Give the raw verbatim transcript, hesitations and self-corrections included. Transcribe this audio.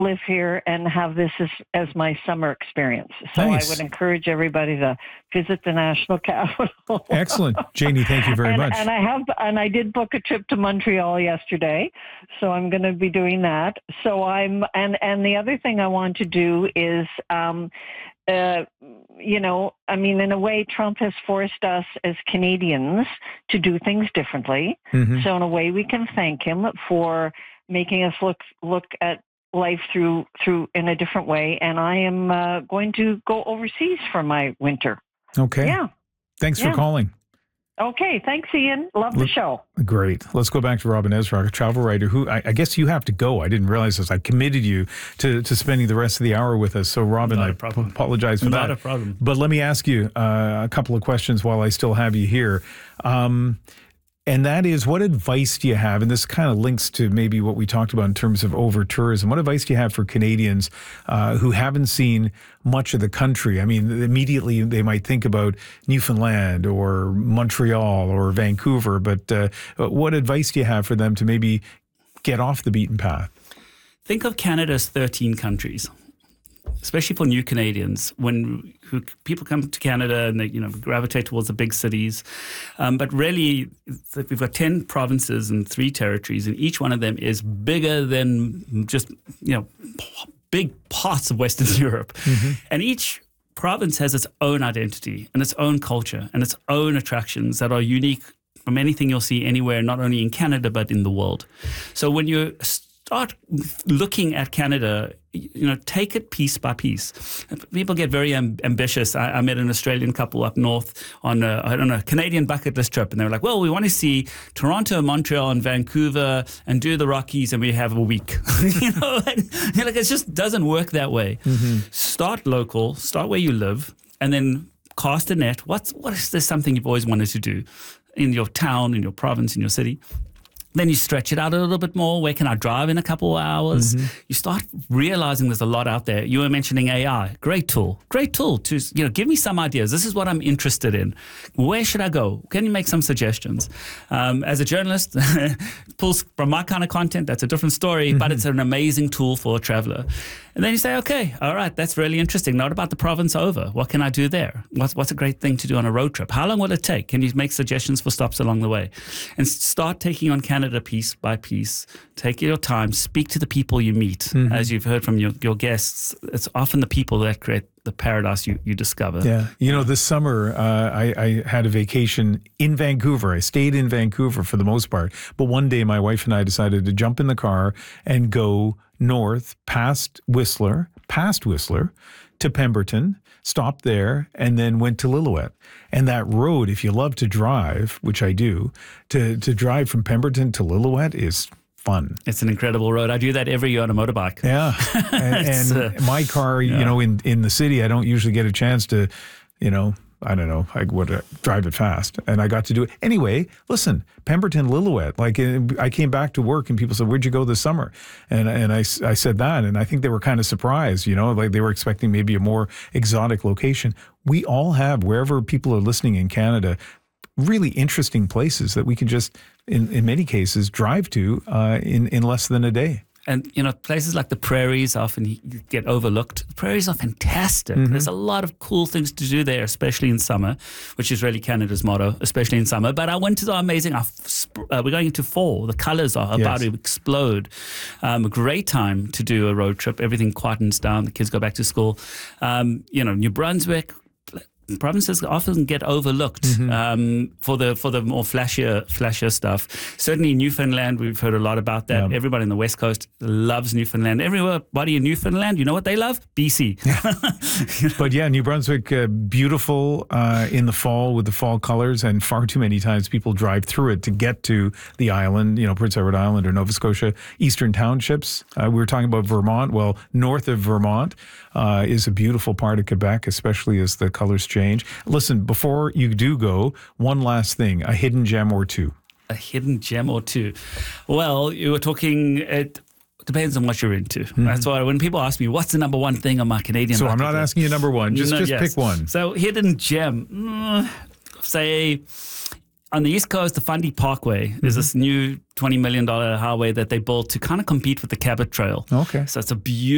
live here and have this as, as my summer experience. So Nice. I would encourage everybody to visit the National Capital. Excellent. Janie, thank you very and, much. And I have, and I did book a trip to Montreal yesterday, so I'm going to be doing that. So I'm, and, and the other thing I want to do is, um, uh, you know, I mean, in a way, Trump has forced us as Canadians to do things differently. Mhm. So in a way, we can thank him for making us look look at life through through in a different way. And I am uh, going to go overseas for my winter. Okay. Yeah. Thanks Yeah. for calling. Okay. Thanks, Ian. Love the Look- show. Great. Let's go back to Robin Ezra, a travel writer who I, I guess you have to go. I didn't realize this. I committed you to, to spending the rest of the hour with us. So, Robin, Not I a problem. apologize for Not that. a problem. But let me ask you uh, a couple of questions while I still have you here. Um, and that is, what advice do you have? And this kind of links to maybe what we talked about in terms of over tourism. What advice do you have for Canadians uh, who haven't seen much of the country? I mean, immediately they might think about Newfoundland or Montreal or Vancouver, but uh, what advice do you have for them to maybe get off the beaten path? Think of Canada as thirteen countries, especially for new Canadians. When who, people come to Canada and they, you know, gravitate towards the big cities, um, but really we've got ten provinces and three territories, and each one of them is bigger than just, you know, big parts of Western Europe, and each province has its own identity and its own culture and its own attractions that are unique from anything you'll see anywhere, not only in Canada but in the world. So when you start looking at Canada, you know, take it piece by piece. People get very am- ambitious. I, I met an Australian couple up north on a, I don't know, Canadian bucket list trip, and they were like, well, we want to see Toronto, Montreal, and Vancouver and do the Rockies, and we have a week. you know, and you're like, it just doesn't work that way. Start local, start where you live, and then cast a net. What's, what is this something you've always wanted to do in your town, in your province, in your city? Then you stretch it out a little bit more. Where can I drive in a couple of hours? You start realizing there's a lot out there. You were mentioning A I. Great tool. Great tool to, you know, give me some ideas. This is what I'm interested in. Where should I go? Can you make some suggestions? Um, as a journalist, pulls from my kind of content. That's a different story, but it's an amazing tool for a traveler. And then you say, okay, all right, that's really interesting. Not about the province over. What can I do there? What's, what's a great thing to do on a road trip? How long will it take? Can you make suggestions for stops along the way? And start taking on Canada piece by piece. Take your time. Speak to the people you meet. As you've heard from your, your guests, it's often the people that create the paradise you, you discover. Yeah. You know, this summer, uh, I, I had a vacation in Vancouver. I stayed in Vancouver for the most part. But one day, my wife and I decided to jump in the car and go north past Whistler, past Whistler, to Pemberton, stopped there, and then went to Lillooet. And that road, if you love to drive, which I do, to, to drive from Pemberton to Lillooet is fun. It's an incredible road. I do that every year on a motorbike. Yeah. And, It's, and uh, my car, you know, in, in the city, I don't usually get a chance to, you know, I don't know, I would uh, drive it fast. And I got to do it. Anyway, listen, Pemberton, Lillooet, like uh, I came back to work and people said, where'd you go this summer? And and I, I said that. And I think they were kind of surprised, you know, like they were expecting maybe a more exotic location. We all have, wherever people are listening in Canada, really interesting places that we can just, in, in many cases, drive to uh, in, in less than a day. And, you know, places like the prairies often get overlooked. The prairies are fantastic. There's a lot of cool things to do there, especially in summer, which is really Canada's motto, especially in summer. But our winters are amazing. Our, uh, we're going into fall. The colors are about Yes. to explode. Um, a great time to do a road trip. Everything quietens down. The kids go back to school. Um, you know, New Brunswick, provinces often get overlooked um, for the for the more flashier flashier stuff. Certainly Newfoundland, we've heard a lot about that. Yeah. Everybody on the West Coast loves Newfoundland. Everybody in Newfoundland, you know what they love? B C. But yeah, New Brunswick, uh, beautiful uh, in the fall with the fall colors, and far too many times people drive through it to get to the island, you know, Prince Edward Island or Nova Scotia, Eastern Townships. Uh, we were talking about Vermont. Well, north of Vermont uh, is a beautiful part of Quebec, especially as the colors change. Listen, before you do go, one last thing, a hidden gem or two. A hidden gem or two. Well, you were talking... It, depends on what you're into. Mm-hmm. That's why when people ask me, what's the number one thing on my Canadian So bucket I'm not list? asking you number one. Just, No, just yes. pick one. So hidden gem. Mm, say... On the East Coast, the Fundy Parkway mm-hmm. is this new twenty million dollars highway that they built to kind of compete with the Cabot Trail. Okay. So it's a beautiful